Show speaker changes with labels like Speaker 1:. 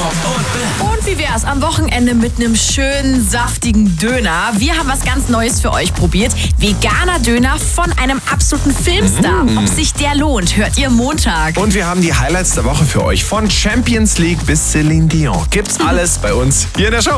Speaker 1: Und wie wär's am Wochenende mit einem schönen, saftigen Döner? Wir haben was ganz Neues für euch probiert. Veganer Döner von einem absoluten Filmstar. Ob sich der lohnt, hört ihr Montag.
Speaker 2: Und wir haben die Highlights der Woche für euch. Von Champions League bis Celine Dion. Gibt's alles bei uns hier in der Show.